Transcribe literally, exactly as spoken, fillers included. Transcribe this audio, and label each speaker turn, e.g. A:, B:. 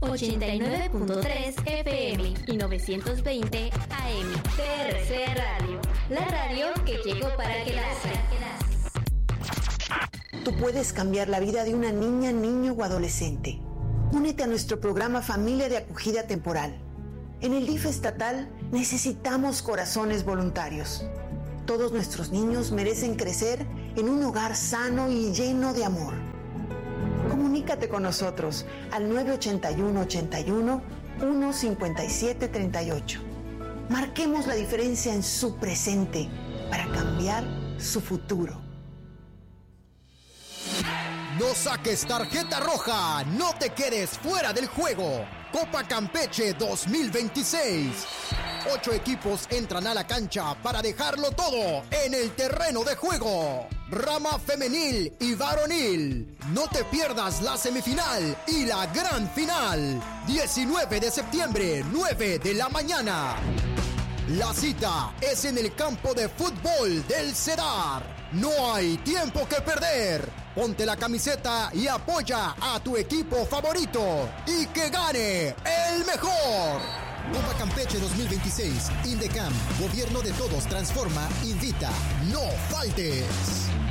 A: ochenta y nueve punto tres F M y novecientos veinte A M. T R C Radio, la radio que llegó para quedarse.
B: Tú puedes cambiar la vida de una niña, niño o adolescente. Únete a nuestro programa Familia de Acogida Temporal. En el D I F estatal necesitamos corazones voluntarios. Todos nuestros niños merecen crecer en un hogar sano y lleno de amor. Comunícate con nosotros al nueve ochenta y uno, ochenta y uno, uno cincuenta y siete treinta y ocho. Marquemos la diferencia en su presente para cambiar su futuro.
C: No saques tarjeta roja, no te quedes fuera del juego. Copa Campeche dos mil veintiséis. Ocho equipos entran a la cancha para dejarlo todo en el terreno de juego. Rama femenil y varonil. No te pierdas la semifinal y la gran final. diecinueve de septiembre, nueve de la mañana. La cita es en el campo de fútbol del Cedar. No hay tiempo que perder. Ponte la camiseta y apoya a tu equipo favorito. Y que gane el mejor. Copa Campeche dos mil veintiséis. Indecam, Gobierno de Todos Transforma, invita. No faltes.